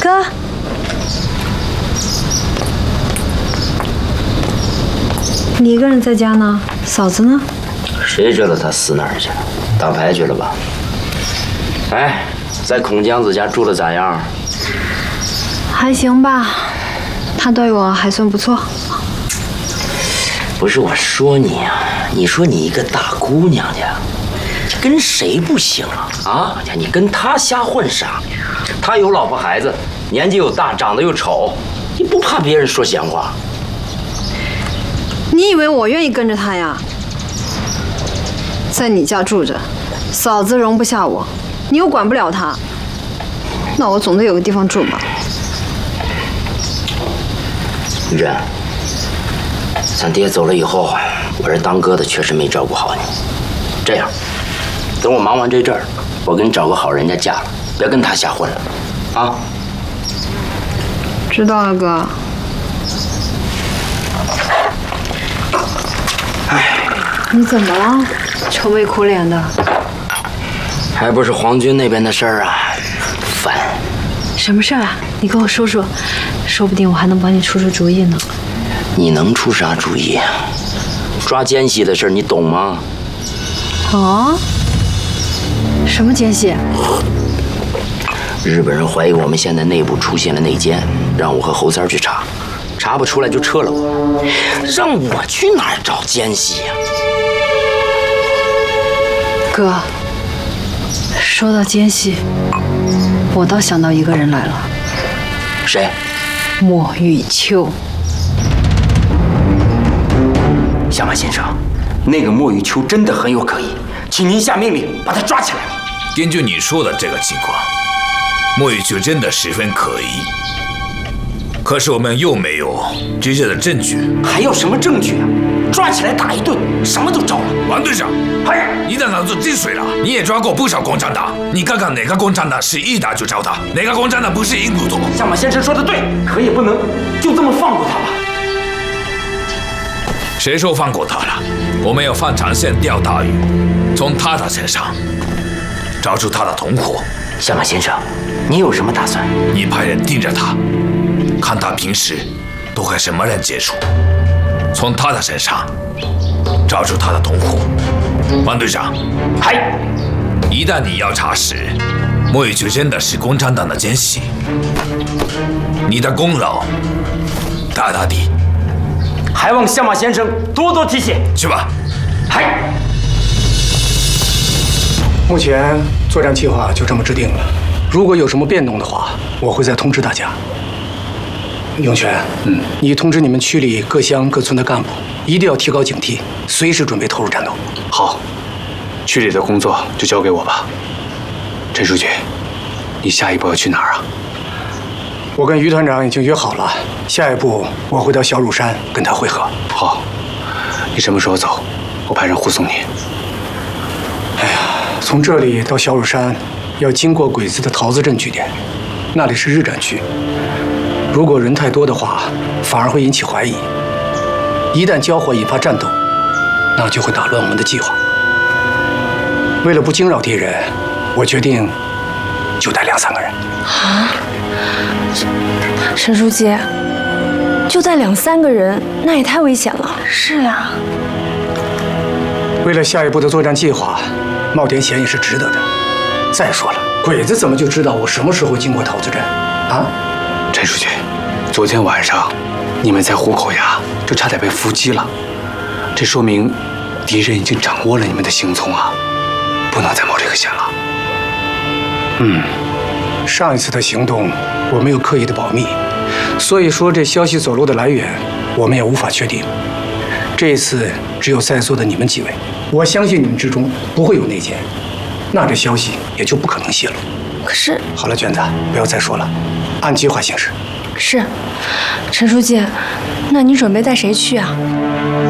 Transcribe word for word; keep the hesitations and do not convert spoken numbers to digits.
哥，你一个人在家呢？嫂子呢？ 谁知道她死哪儿去了？打牌去了吧？哎，在孔姜子家住的咋样？ 还行吧，他对我还算不错。 不是我说你啊，你说你一个大姑娘家，跟谁不行啊？啊，你跟他瞎混啥？他有老婆孩子，年纪又大，长得又丑，你不怕别人说闲话？ 你以为我愿意跟着他呀？在你家住着，嫂子容不下我，你又管不了他，那我总得有个地方住吧。 玉珍，咱爹走了以后，我这当哥的确实没照顾好你。这样，等我忙完这阵儿，我给你找个好人家嫁了，别跟他瞎混了，啊？ 知道了，哥。 哎， 你怎么了？愁眉苦脸的。 还不是皇军那边的事儿啊，烦。 什么事儿啊？你跟我说说，说不定我还能帮你出出主意呢。 你能出啥主意啊？抓奸细的事儿你懂吗？ 啊？什么奸细？ 日本人怀疑我们现在内部出现了内奸，让我和侯三去查，查不出来就撤了我。让我去哪儿找奸细呀？ 哥，说到奸细，我倒想到一个人来了。 谁？ 莫雨秋。 小马先生，那个莫雨秋真的很有可疑，请您下命令把他抓起来。 根据你说的这个情况，莫雨秋真的十分可疑。可是我们又没有直接的证据。 还有什么证据啊？抓起来打一顿，什么都招了。 王队长， 嗨， 你的脑子进水了！你也抓过不少共产党，你看看哪个共产党是一打就招他，哪个共产党不是硬骨头？ 向马先生说的对，可也不能就这么放过他吧？ 谁说放过他了？我们要放长线钓大鱼，从他的身上找出他的同伙。 向马先生，你有什么打算？ 你派人盯着他，看他平时都和什么人接触，从他的身上找出他的同伙。王队长， 嗨， 一旦你要查实莫雨秋真的是共产党的奸细，你的功劳大大的。 还望向马先生多多提携。 去吧。 嗨。 目前作战计划就这么制定了，如果有什么变动的话，我会再通知大家。永泉，嗯，你通知你们区里各乡各村的干部，一定要提高警惕，随时准备投入战斗。 好，区里的工作就交给我吧。陈书记，你下一步要去哪儿啊？ 我跟于团长已经约好了，下一步我会到小乳山跟他会合。 好，你什么时候走？我派人护送你。 哎呀，从这里到小乳山要经过鬼子的桃子镇据点，那里是日战区。如果人太多的话，反而会引起怀疑。一旦交火引发战斗，那就会打乱我们的计划。为了不惊扰敌人，我决定就带两三个人。 啊，陈书记，就带两三个人，那也太危险了。 是啊。 为了下一步的作战计划，冒点险也是值得的。再说了，鬼子怎么就知道我什么时候经过桃子镇啊？ 陈书记，昨天晚上你们在虎口崖就差点被伏击了，这说明敌人已经掌握了你们的行踪啊，不能再冒这个险了。 嗯，上一次的行动我没有刻意的保密，所以说这消息走漏的来源我们也无法确定。这一次只有在座的你们几位，我相信你们之中不会有内奸，那这消息也就不可能泄露。 可是， 好了，娟子，不要再说了，按计划行事。 是，陈书记，那你准备带谁去啊？